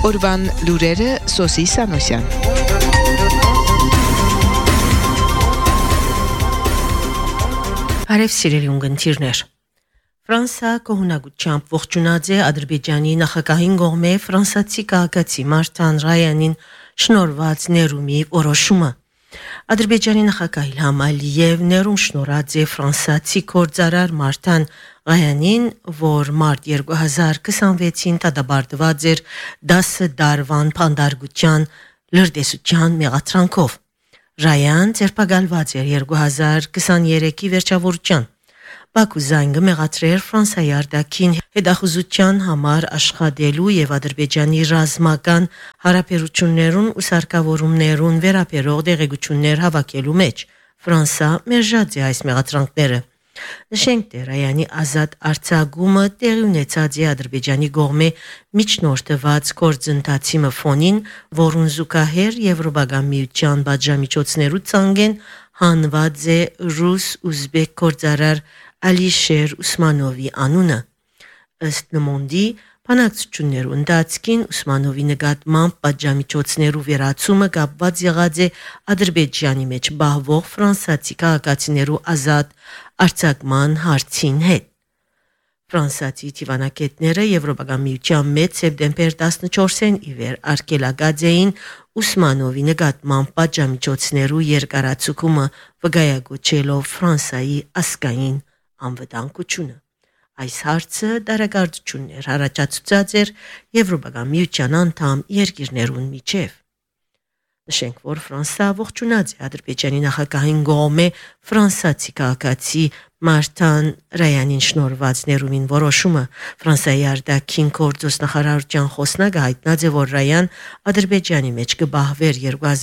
Օրվան լուրերը Սոսի Սանոսյան։ Արև սիրելի ունգընտիրներ։ Ֆրանսա կողմնակությամբ ողջունած է Ադրբեջանի նախագահին կողմէ ֆրանսացի քաղաքացի Մարտան Ռայանին շնորհված ներումի որոշումը։ Ադրբեջանի նախագահ Իլհամ Ալիև ներում շնորհած է ֆրանսացի գործարար Մարտան Ռայանին, որ մարտ 2026-ին դադարված էր 10 դարվան փանդարգության լրտեսության մեղադրանքով։ Ռայան ձերբակալված էր 2023-ի վերջավորության։ Բաքու զանգը մեղադրեր Ֆրանսիայի արտաքին հետախուզության համար աշխատելու եւ Ադրբեջանի ռազմական հարաբերություններուն ու սարքավորումներուն վերաբերող դեղեցություններ հավաքելու մեջ։ Ֆրանսա մերժած է այս մեղադրանքները։ Նշենք, թե Ռայանի ազատ արձակումը տեղի ունեցած է Ադրբեջանի կողմէ միջնորդված գործընթացի ֆոնին, որուն զուգահեռ Եվրոպական միության բաժամիջոցներու ցանգեն հանված է ռուս-ուզբեկ գործարար Ալիշեր Ուսմանովի անունը։ Ըստ Le Monde-ի բանակցություններու ընթացքին Ուսմանովի նկատմամբ բաժամիջոցներու վերացումը կապված եղած է Ադրբեջանի մեջ բահվող ֆրանսացի քաղաքացիներու ազատ արձակման հարցին հետ։ Ֆրանսացի թիվանակետները Եվրոպական միության մեջ սեպտեմբեր 14-ին ի վեր արգելակած էին Ուսմանովի նկատմամբ բաժամիջոցներու երկարացումը վկայակոչելով Ֆրանսայի ազգային անվտանգությունը։ Այս հարցը դարակարգություններ առաջացուցած էր Եվրոպական միության անդամ երկիրներուն միջև։ Նշենք, որ Ֆրանսա ողջունած է Ադրբեջանի նախագահին կողմէ ֆրանսացի քաղաքացի Մարտան Ռայանին շնորհված ներումին որոշումը։ Ֆրանսիայի արտաքին գործոս նախարարության խոսնակը հայտնած է, որ Ռայան Ադրբեջանի մեջ կբահվեր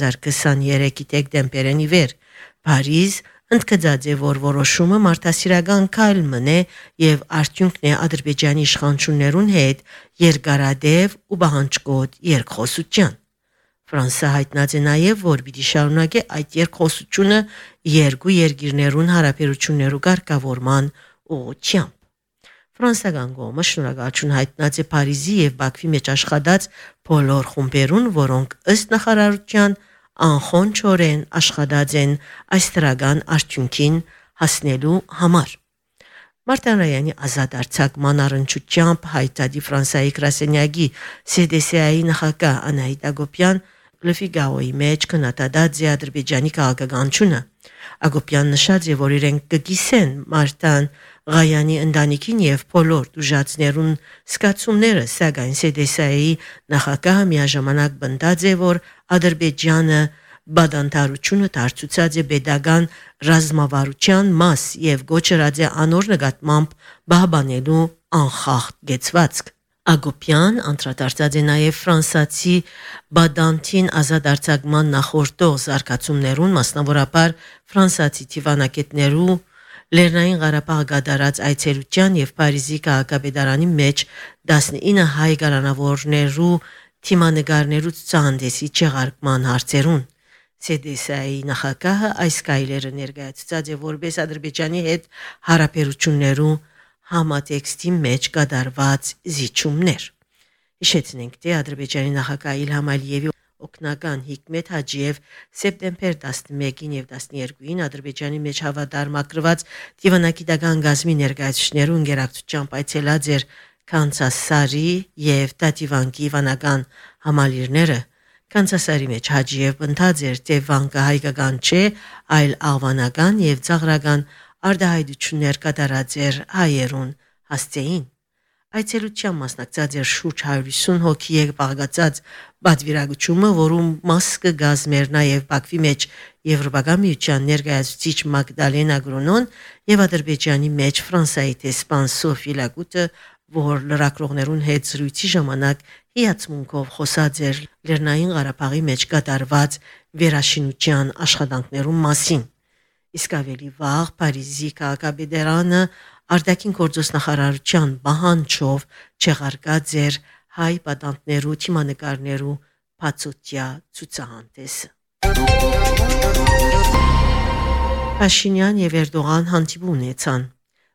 2023-ի դեկտեմբերին ի վեր։ Փարիզ ընդգծած է, որ որոշումը մարդասիրական քայլ մնե եւ արդյունքն է Ադրբեջանի իշխանություններուն հետ երկարադեպ ու բանջկոտ երկխոսության։ Ֆրանսա հայտնած է նաեւ, որ պիտի շարունակի այդ երկխոսությունը երկու երկիրներուն հարաբերություններու կարգավորման ուղղությամբ։ Ֆրանսիական կողմը շնորհակալություն հայտնած է Փարիզի եւ Բաքվի մեջ աշխատած բոլոր խումբերուն, որոնք ըստ նախարարության անխոնչորեն աշխատած են այս դրական արդյունքին հասնելու համար։ Մարտան Ռայանի ազատ արձակման առընչությամբ հայտարարի Ֆրանսիայի գրասենյակի CDC-ի նախագահ Անահիտ Ագոպյան Le Figaro-ի մեջ կնատադած է Ադրբեջանի քաղաքականությունը։ Ագոպյան նշած է, որ իրենք կգիսեն Մարտան Ռայանի ընտանիքին եւ բոլոր դժուժացներուն սկացումները, սակայն CDC-ի նախագահը միաժամանակ բնդած է, որ Ադրբեջանը բադանտարությունը դարձուցած է pedagogan ռազմավարության մաս եւ գոչրած է անոր նկատմամբ բահբանելու անխախտ գեցվածք։ Ագոպյան անդրադարձած է նաեւ ֆրանսացի բադանտին ազատ արձակման նախորդող զարգացումներուն, մասնավորապես ֆրանսացի թիվանակետներու Լեռնային Ղարաբաղ գդարած այցելության եւ Փարիզի քաղաքապետարանի մեջ 19 հայ գարանավորներու թիմանկարներու ցուցահանդեսի չեղարկման հարցերուն։ CDC-ի նախագահը այս կայլերը ներկայացուցած է որպես Ադրբեջանի հետ հարաբերություններու համատեքստի մեջ կատարված զիջումներ։ Հիշեցնենք, թե Ադրբեջանի նախագահ Իլհամ Ալիևի օգնական Հիկմետ Հաջիև սեպտեմբեր 11-ին եւ 12-ին Ադրբեջանի մեջ հավատարմագրված դիվանագիտական գազմի ներկայացուցիչներուն գերակցությամբ այցելած էր Կանցասարի եւ Տատիվանկի վանական համալիրները։ Կանցասարի մեջ Հաջիև ընդհանց էր, թե վանկը հայկական չէ, այլ աղվանական եւ ծաղրական արդահայտություններ կատարած էր հայերուն հասցեին։ Այցելության մասնակցած էր շուրջ 150 հոգի եղբաղացած բادرվիրագությունը, որում մաս կգազմեր նաև Բաքվի մեջ Եվրոպական միության ներկայացուցիչ Մագդալենա Գրոնոն եւ Ադրբեջանի մեջ Ֆրանսիայի տեսփան Սոֆի Լագուտը, որ լրագրողներուն հետ զրույցի ժամանակ հիացմունքով խոսած էր Լեռնային Ղարաբաղի մեջ կատարված վերաշինության աշխատանքներուն մասին։ Իսկ ավելի վաղ Փարիզի քաղաքապետարանը արտաքին գործոս նախարարության բանջով չեղարկած էր հայ պատանտներու թիմանկարներու բացօթյա ցուցահանդեսը։ Փաշինյան եւ Էրդողան հանդիպում ունեցան։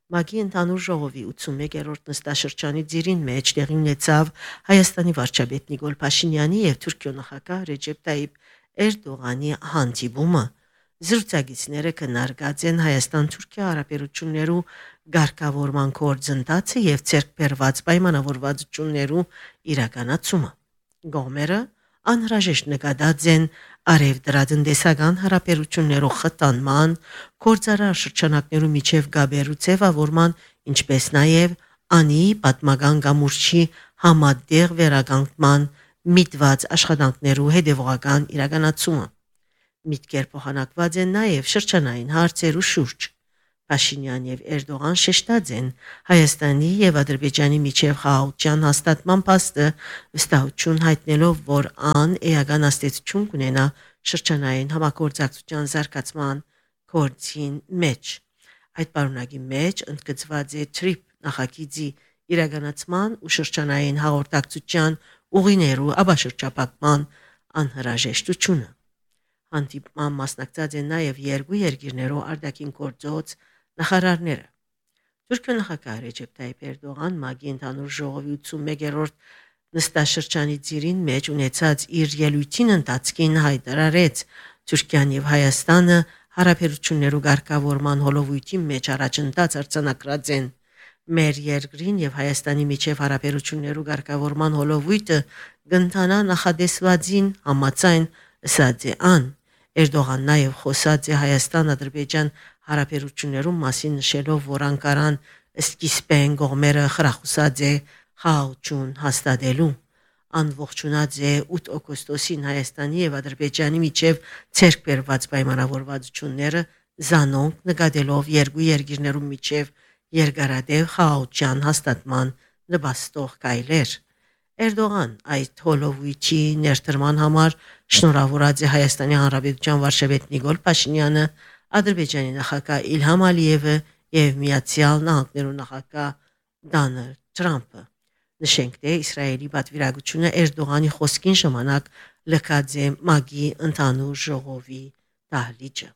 Մագի ընդհանուր ժողովի 81-րդ նստաշրջանի ձիրին մեջ տեղի ունեցավ Հայաստանի վարչապետ Նիկոլ Փաշինյանի եւ Թուրքիո նախագահ Ռեջեփ Տայիպ Էրդողանի հանդիպումը։ Զրուցակիցները քննարկած են Հայաստան-Թուրքիա հարաբերություններու ղեկավարման գործընթացը եւ ցերկ բերված պայմանավորվածություններու իրականացումը։ Գոմերը անհրաժեշտ նկատած են արևդրատնտեսական հարաբերություններու խթանման, գործարար շրջանակներու միջև գաբերու ձևավորման, ինչպես նաև անի պատմական գամուրջի համատեղ վերականգնման միտված աշխատանքներու հետևողական իրականացումը։ Միտքեր փոխանակված են նաև շրջանային հարցերու շուրջ։ Փաշինյան եւ Էրդողան շեշտած են Հայաստանի եւ Ադրբեջանի միջև խաղաղության հաստատման փաստը վստահություն հայտնելով, որ ան էական աստեցություն կունենա շրջանային համագործակցության զարգացման գործին մեջ։ Այդ պարունակի մեջ ընդգծված է TRIP նախագիծի իրականացման ու շրջանային հաղորդակցության ուղիներու աբաշրջապատման անհրաժեշտությունը։ Հանդիպման մասնակցած են նաև երկու երկիրներու արտաքին գործոց նախարարները։ Թուրքիո նախագահ Ռեջեփ Տայիպ Էրդողան մագի ընդհանուր ժողովի 81-րդ նստաշրջանի ձիրին մեջ ունեցած իր ելույթին ընթացքին հայտարարեց Թուրքիան եւ Հայաստանը հարաբերություններու ղեկավարման հոլովույթի մեջ առաջընթաց արձանագրած են։ Մեր երկրին եւ Հայաստանի միջև հարաբերություններու ղեկավարման հոլովույթը կընթանա նախադեсվածին համաձայն ըսած է ան։ Էրդողան նաև խոսած է Հայաստան-Ադրբեջան հարաբերություններում մասին նշելով, որ Անկարան սկիզբեն կողմերը խրախուսած է խաղաղություն հաստատելու։ Անողջունած է 8 օգոստոսին Հայաստանի եւ Ադրբեջանի միջև ցերկ բերված պայմանավորվածությունները զանոնք նկատելով երկու երկիրներու միջև երկարատև խաղաղության հաստատման նպաստող կայլեր։ Էրդողան այդ հոլովույթի ներդրման համար շնորհավորած է Հայաստանի Հանրապետության վարչապետ Նիկոլ Փաշինյանը, Ադրբեջանի նախագահ Իլհամ Ալիևը եւ Միացյալ Նահանգներու նախագահ Դոնալդ Թրամփը։ Նշենք, թե Իսրայելի պատվիրակությունը Էրդողանի խոսքին ժամանակ լքած է մագի ընդհանուր ժողովի դահլիճը։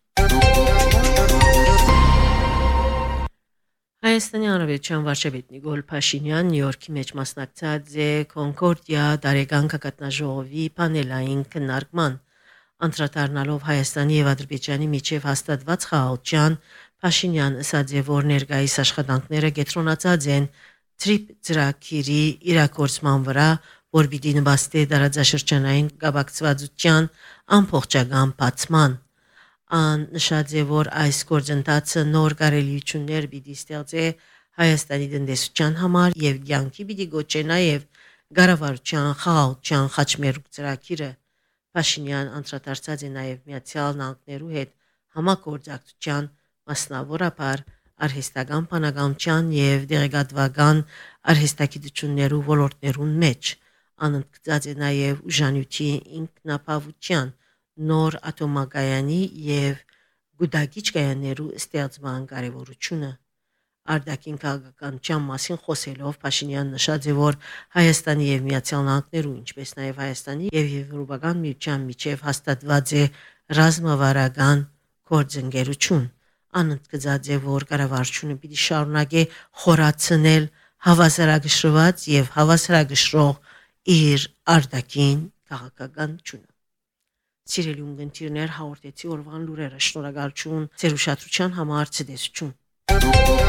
Հայաստանի Հանրապետության վարչապետ Նիկոլ Փաշինյան Նյու Յորքի մեջ մասնակցած է Կոնկորդիա դարեգան կակատնաժողովի պանելային քննարկման։ Անդրադառնալով Հայաստանի եւ Ադրբեջանի միջև հաստատված խաղաղության, Փաշինյան ասաց է, որ ներկայիս աշխատանքները կենտրոնացած են TRIP ծրագիրի իրագործման վրա, որ պիտի նպաստի տարածաշրջանային կապակցվածության ամբողջական բացման։ Ան նշած է, որ այս գործընթացը նոր կարելիություններ պիտի ստեղծի Հայաստանի տնտեսության համար եւ կյանքի պիտի գոչի նաեւ կառավարության խաղաղության խաչմերուկ ծրագիրը։ Փաշինյան անդրադարձած է նաեւ Միացյալ Նահանգներու հետ համագործակցության մասնավորապես արհեստական բանականության եւ դեղեկատվական արհեստագիտություններու ոլորտներուն մեջ։ Անընդգծած է նաեւ ուժանյութի ինքնապահության նոր ատոմակայանի եւ գուտագիչ կայաններու ստեղծման կարեւորությունը։ Արտաքին քաղաքականության մասին խոսելով Փաշինյան նշած է, որ Հայաստանի եւ Միացյալ Նահանգներու, ինչպես նաեւ Հայաստանի եւ Եվրոպական միության միջև հաստատված է ռազմավարական գործընկերություն։ Անընդգծած է, որ կառավարությունը պիտի շարունակի խորացնել հավասարակշռված եւ հավասարակշռող իր արտաքին քաղաքականությունը։ Սիրելի ունգընտիրներ, հաղորդեցի օրվան լուրերը։ Շնորհակալություն ձեր ուշադրության համար, ցտեսություն։